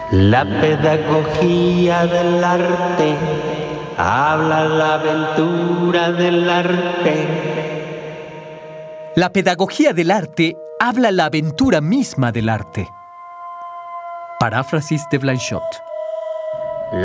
La pedagogía del arte habla la aventura del arte. La pedagogía del arte habla la aventura misma del arte. Paráfrasis de Blanchot.